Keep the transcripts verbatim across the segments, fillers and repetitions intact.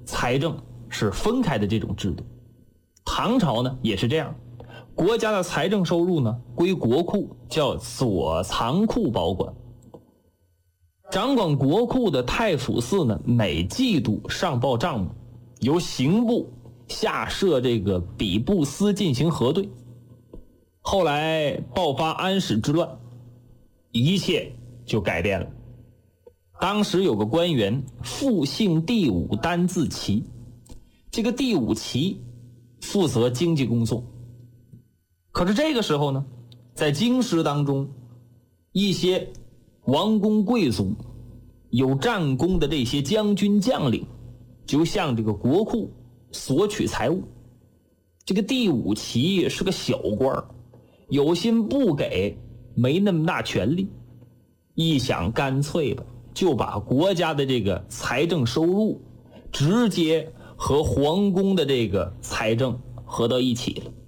财政是分开的这种制度。唐朝呢也是这样，国家的财政收入呢归国库，叫左藏库保管。掌管国库的太府寺呢，每季度上报账目，由刑部下设这个比部司进行核对。后来爆发安史之乱，一切就改变了。当时有个官员复姓第五单字齐，这个第五齐负责经济工作。可是这个时候呢，在京师当中，一些王公贵族有战功的这些将军将领就向这个国库索取财物。这个第五齐是个小官，有心不给，没那么大权力，一想干脆吧，就把国家的这个财政收入直接和皇宫的这个财政合到一起了。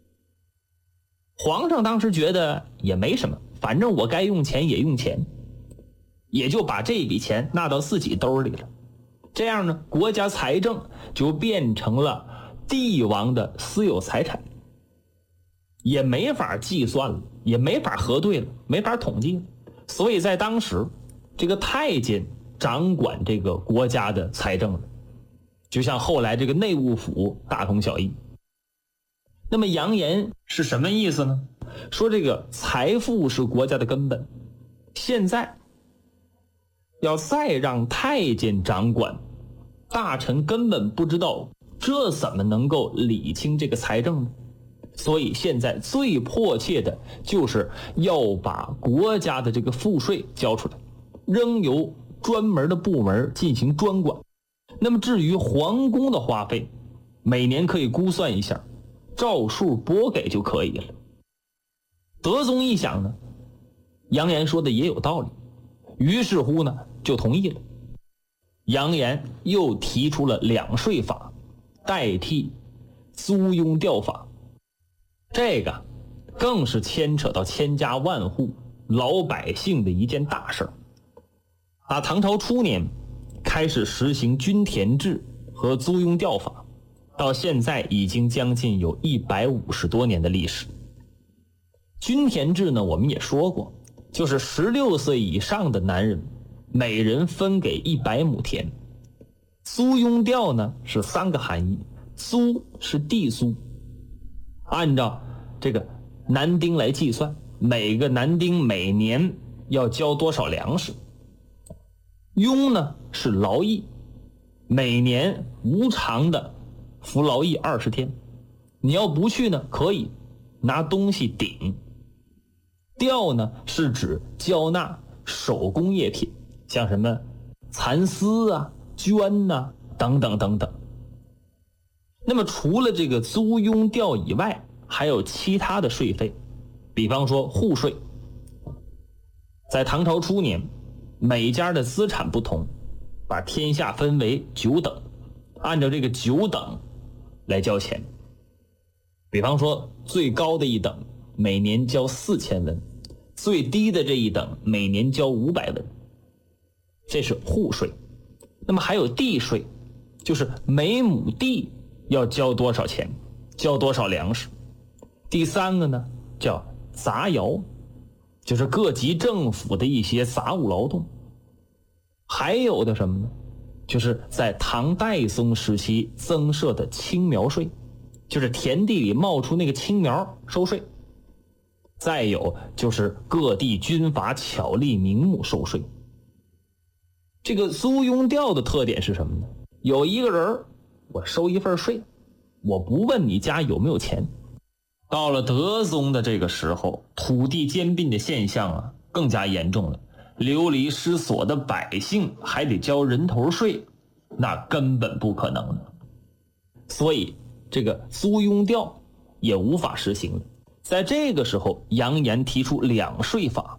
皇上当时觉得也没什么，反正我该用钱也用钱，也就把这笔钱纳到自己兜里了。这样呢，国家财政就变成了帝王的私有财产，也没法计算了，也没法核对了，没法统计了。所以在当时，这个太监掌管这个国家的财政了，就像后来这个内务府大同小异。那么扬言是什么意思呢？说这个财富是国家的根本，现在要再让太监掌管，大臣根本不知道这怎么能够理清这个财政呢？所以现在最迫切的就是要把国家的这个赋税交出来，仍由专门的部门进行专管。那么至于皇宫的花费，每年可以估算一下，照数拨给就可以了。德宗一想呢，杨炎说的也有道理，于是乎呢就同意了。杨炎又提出了两税法，代替租庸调法。这个更是牵扯到千家万户老百姓的一件大事。打唐朝初年开始实行均田制和租庸调法，到现在已经将近有一百五十多年的历史。均田制呢，我们也说过，就是十六岁以上的男人每人分给一百亩田。租庸调呢是三个含义，租是地租，按照这个男丁来计算，每个男丁每年要交多少粮食。庸呢是劳役，每年无偿的服劳役二十天，你要不去呢，可以拿东西顶。调呢是指交纳手工业品，像什么蚕丝啊、绢呐、啊、等等等等。那么除了这个租庸调以外，还有其他的税费，比方说户税。在唐朝初年，每家的资产不同，把天下分为九等，按照这个九等来交钱。比方说最高的一等每年交四千文，最低的这一等每年交五百文，这是户税。那么还有地税，就是每亩地要交多少钱，交多少粮食。第三个呢叫杂徭，就是各级政府的一些杂务劳动。还有的什么呢，就是在唐代宗时期增设的青苗税，就是田地里冒出那个青苗收税。再有就是各地军阀巧立名目收税。这个租庸调的特点是什么呢？有一个人我收一份税，我不问你家有没有钱。到了德宗的这个时候，土地兼并的现象啊更加严重了，流离失所的百姓还得交人头税，那根本不可能了。所以这个租庸调也无法实行了。在这个时候，杨炎提出两税法。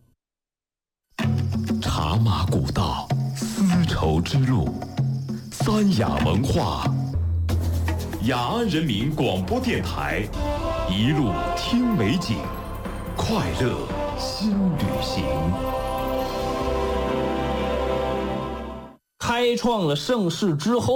茶马古道，丝绸之路，三雅文化，雅安人民广播电台，一路听美景，快乐新旅行。 开创了盛世之后